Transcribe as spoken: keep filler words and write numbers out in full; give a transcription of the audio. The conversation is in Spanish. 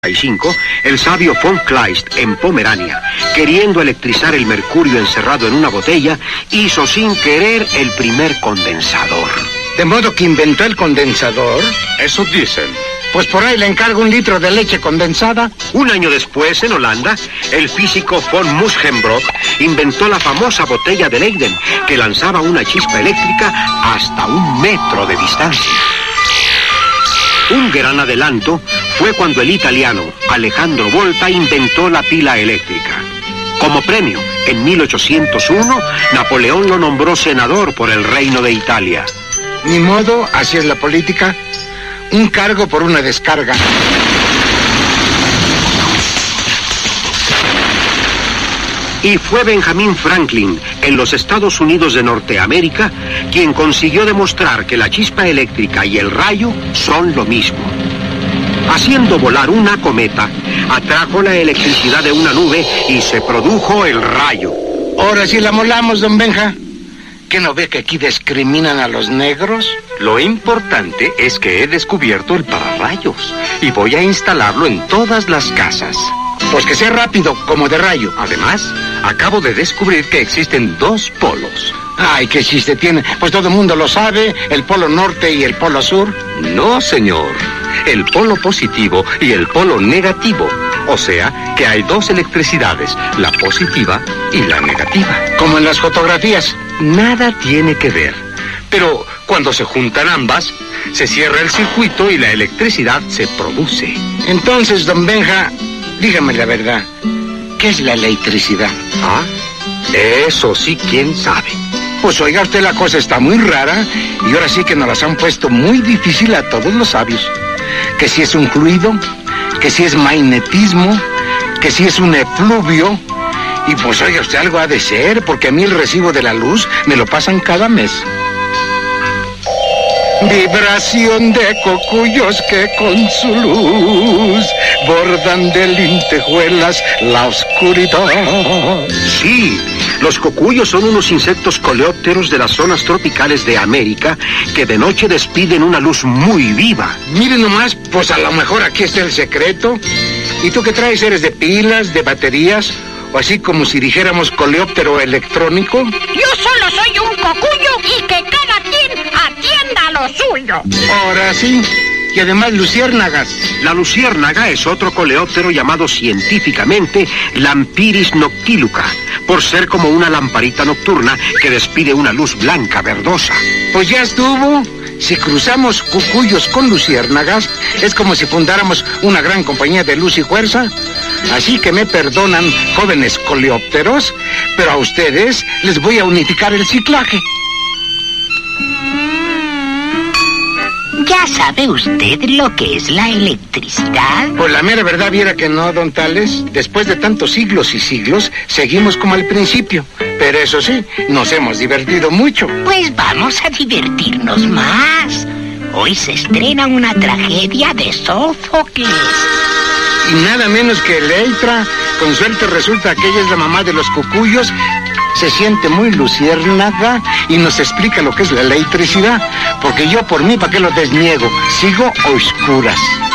El sabio von Kleist, en Pomerania, queriendo electrizar el mercurio encerrado en una botella, hizo sin querer el primer condensador. ¿De modo que inventó el condensador? Eso dicen. Pues por ahí le encargo un litro de leche condensada. Un año después, en Holanda, el físico von Musschenbroek inventó la famosa botella de Leyden, que lanzaba una chispa eléctrica hasta un metro de distancia. Un gran adelanto fue cuando el italiano Alejandro Volta inventó la pila eléctrica. Como premio, en mil ochocientos uno, Napoleón lo nombró senador por el Reino de Italia. Ni modo, así es la política. Un cargo por una descarga. Y fue Benjamin Franklin, en los Estados Unidos de Norteamérica, quien consiguió demostrar que la chispa eléctrica y el rayo son lo mismo. Haciendo volar una cometa, atrajo la electricidad de una nube y se produjo el rayo. Ahora sí la molamos, don Benja. ¿Qué no ve que aquí discriminan a los negros? Lo importante es que he descubierto el pararrayos y voy a instalarlo en todas las casas. Pues que sea rápido, como de rayo. Además, acabo de descubrir que existen dos polos. Ay, qué chiste tiene. Pues todo el mundo lo sabe, el polo norte y el polo sur. No, señor. El polo positivo y el polo negativo. O sea, que hay dos electricidades, la positiva y la negativa. Como en las fotografías. Nada tiene que ver. Pero cuando se juntan ambas, se cierra el circuito y la electricidad se produce. Entonces, don Benja, dígame la verdad. ¿Qué es la electricidad? Ah, eso sí, quién sabe. Pues oiga usted, la cosa está muy rara y ahora sí que nos las han puesto muy difícil a todos los sabios. Que si es un fluido, que si es magnetismo, que si es un efluvio. Y pues oiga usted, algo ha de ser, porque a mí el recibo de la luz me lo pasan cada mes. Vibración de cocuyos que con su luz bordan de lentejuelas la oscuridad. Sí, los cocuyos son unos insectos coleópteros de las zonas tropicales de América que de noche despiden una luz muy viva. Miren nomás, pues a lo mejor aquí está el secreto. ¿Y tú qué traes? ¿Eres de pilas, de baterías? O así como si dijéramos coleóptero electrónico. Yo solo soy un cocuyo y que cada quien atienda lo suyo. Ahora sí. Y además luciérnagas. La luciérnaga es otro coleóptero llamado científicamente Lampiris noctiluca, por ser como una lamparita nocturna que despide una luz blanca verdosa. Pues ya estuvo. Si cruzamos cucuyos con luciérnagas, es como si fundáramos una gran compañía de luz y fuerza. Así que me perdonan, jóvenes coleópteros, pero a ustedes les voy a unificar el ciclaje. ¿Ya sabe usted lo que es la electricidad? Pues la mera verdad viera que no, don Tales. Después de tantos siglos y siglos, seguimos como al principio. Pero eso sí, nos hemos divertido mucho. Pues vamos a divertirnos más. Hoy se estrena una tragedia de Sófocles. Y nada menos que Electra. Con suerte resulta que ella es la mamá de los cucuyos. Se siente muy luciérnaga y nos explica lo que es la electricidad. Porque yo por mí, ¿para qué lo desniego? Sigo a oscuras.